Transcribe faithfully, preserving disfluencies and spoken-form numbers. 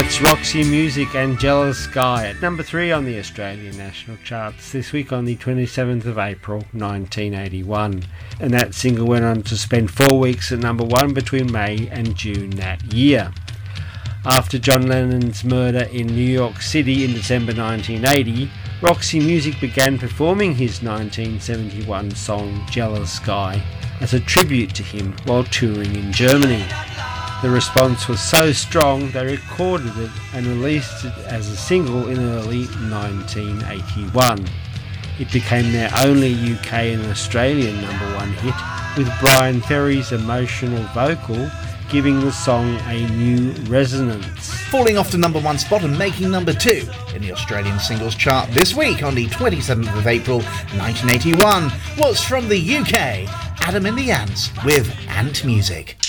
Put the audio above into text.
That's Roxy Music and Jealous Sky at number three on the Australian national charts this week on the twenty-seventh of April nineteen eighty-one. And that single went on to spend four weeks at number one between May and June that year. After John Lennon's murder in New York City in December nineteen eighty, Roxy Music began performing his nineteen seventy-one song Jealous Sky as a tribute to him while touring in Germany. The response was so strong they recorded it and released it as a single in early nineteen eighty-one. It became their only U K and Australian number one hit, with Brian Ferry's emotional vocal giving the song a new resonance. Falling off to number one spot and making number two in the Australian singles chart this week on the twenty-seventh of April nineteen eighty-one was from the U K, Adam and the Ants with Ant Music.